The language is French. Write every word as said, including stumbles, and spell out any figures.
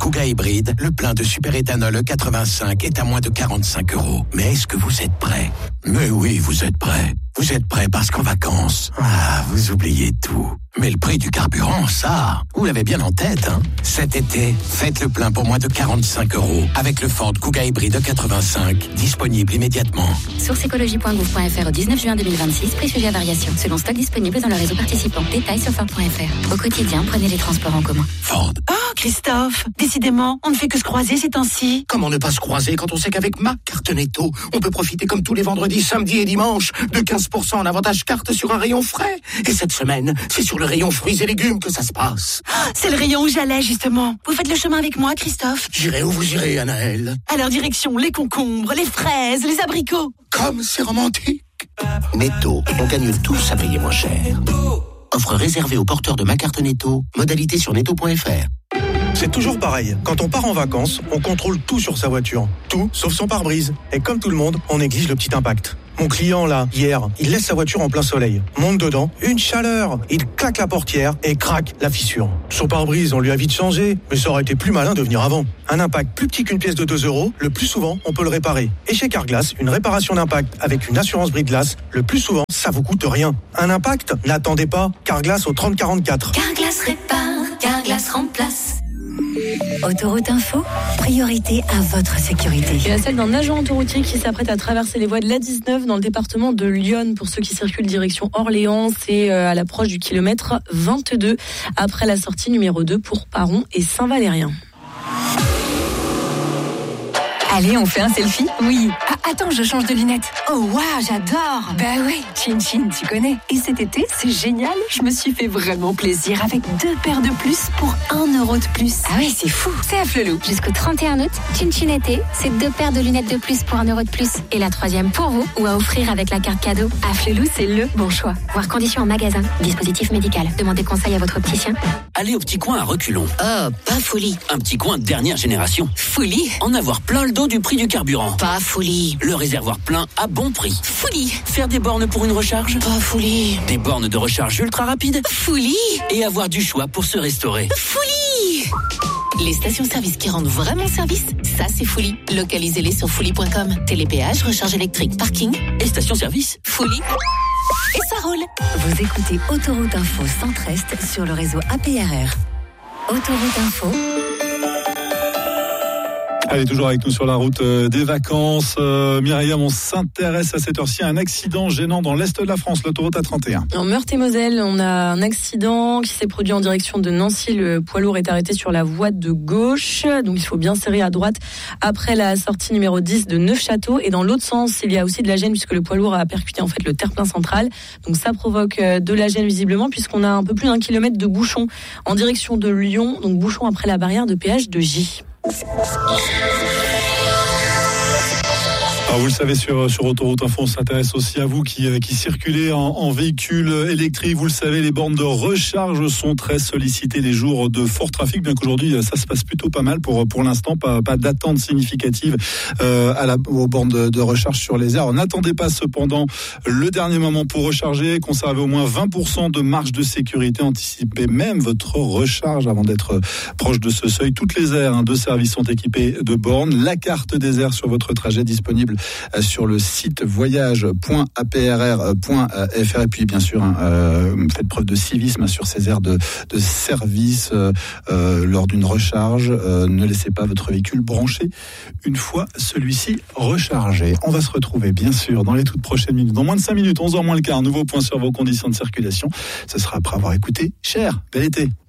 Kuga hybride, le plein de superéthanol E quatre-vingt-cinq est à moins de quarante-cinq euros. Mais est-ce que vous êtes prêts ? Mais oui, vous êtes prêts. Vous êtes prêts parce qu'en vacances, ah, vous oubliez tout. Mais le prix du carburant, ça, vous l'avez bien en tête, hein. Cet été, faites le plein pour moins de quarante-cinq euros avec le Ford Kuga hybride E quatre-vingt-cinq, disponible immédiatement. Source écologie point gouv point f r au dix-neuf juin deux mille vingt-six, prix sujet à variation, selon stock disponible dans le réseau participant. Détails sur Ford point f r. Au quotidien, prenez les transports en commun. Ford. Oh, Christophe, décidément, on ne fait que se croiser ces temps-ci. Comment ne pas se croiser quand on sait qu'avec ma carte Netto, on peut profiter comme tous les vendredis, samedis et dimanches de quinze pour cent en avantage carte sur un rayon frais. Et cette semaine, c'est sur le rayon fruits et légumes que ça se passe. Oh, c'est le rayon où j'allais, justement. Vous faites le chemin avec moi, Christophe ? J'irai où vous irez, Anaëlle. Alors, direction les concombres, les fraises, les abricots. Comme c'est romantique. Netto, on gagne tous à payer moins cher. Offre réservée aux porteurs de ma carte Netto. Modalité sur netto point f r. C'est toujours pareil. Quand on part en vacances, on contrôle tout sur sa voiture. Tout, sauf son pare-brise. Et comme tout le monde, on néglige le petit impact. Mon client, là, hier, il laisse sa voiture en plein soleil. Monte dedans, une chaleur. Il claque la portière et craque la fissure. Son pare-brise, on lui a vite changé, mais ça aurait été plus malin de venir avant. Un impact plus petit qu'une pièce de deux euros, le plus souvent, on peut le réparer. Et chez Carglass, une réparation d'impact avec une assurance brise-glace, le plus souvent, ça vous coûte rien. Un impact ? N'attendez pas. Carglass au trente quarante-quatre. Carglass répare, Carglass remplace. Autoroute Info, priorité à votre sécurité. Et à celle d'un agent autoroutier qui s'apprête à traverser les voies de l'A dix-neuf dans le département de l'Yonne. Pour ceux qui circulent direction Orléans, c'est à l'approche du kilomètre vingt-deux, après la sortie numéro deux pour Paron et Saint-Valérien. Allez, on fait un selfie ? Oui. Ah, attends, je change de lunettes. Oh, waouh, j'adore. Bah oui, Chin Chin, tu connais. Et cet été, c'est génial, je me suis fait vraiment plaisir avec deux paires de plus pour un euro de plus. Ah oui, c'est fou. C'est à Flelou. Jusqu'au trente et un août, Chin Chin été, c'est deux paires de lunettes de plus pour un euro de plus. Et la troisième pour vous, ou à offrir avec la carte cadeau. À Flelou, c'est le bon choix. Voir conditions en magasin. Dispositif médical. Demandez conseil à votre opticien. Allez au petit coin à reculons. Oh, pas folie. Un petit coin dernière génération. Folie. En avoir plein le dos du prix du carburant. Pas folie. Le réservoir plein à bon prix. Folie. Faire des bornes pour une recharge. Pas folie. Des bornes de recharge ultra rapides. Folie. Et avoir du choix pour se restaurer. Folie. Les stations-service qui rendent vraiment service, ça c'est Folie. Localisez-les sur folie point com. Télépéage, recharge électrique, parking et station-service. Folie. Et ça roule. Vous écoutez Autoroute Info Centre-Est sur le réseau A P R R. Autoroute Info. Allez, toujours avec nous sur la route des vacances. Euh, Myriam, on s'intéresse à cette heure-ci à un accident gênant dans l'est de la France, l'autoroute A trente et un. En Meurthe-et-Moselle, on a un accident qui s'est produit en direction de Nancy. Le poids lourd est arrêté sur la voie de gauche, donc il faut bien serrer à droite après la sortie numéro dix de Neufchâteau. Et dans l'autre sens, il y a aussi de la gêne puisque le poids lourd a percuté en fait le terre-plein central. Donc ça provoque de la gêne visiblement puisqu'on a un peu plus d'un kilomètre de bouchon en direction de Lyon, donc bouchon après la barrière de péage de J. Alors vous le savez, sur, sur Autoroute Info, on s'intéresse aussi à vous qui, qui circulez en, en véhicule électrique. Vous le savez, les bornes de recharge sont très sollicitées les jours de fort trafic, bien qu'aujourd'hui, ça se passe plutôt pas mal pour, pour l'instant. Pas, pas d'attente significative euh, à la, aux bornes de, de recharge sur les aires. N'attendez pas cependant le dernier moment pour recharger. Conservez au moins vingt pour cent de marge de sécurité. Anticipez même votre recharge avant d'être proche de ce seuil. Toutes les aires hein, de service sont équipées de bornes. La carte des aires sur votre trajet disponible sur le site voyage point a p r r point f r et puis bien sûr hein, euh, faites preuve de civisme sur ces aires de, de service euh, euh, lors d'une recharge. Euh, ne laissez pas votre véhicule branché une fois celui-ci rechargé. On va se retrouver bien sûr dans les toutes prochaines minutes, dans moins de cinq minutes, onze heures moins le quart, nouveau point sur vos conditions de circulation. Ce sera après avoir écouté Cher. Bel été.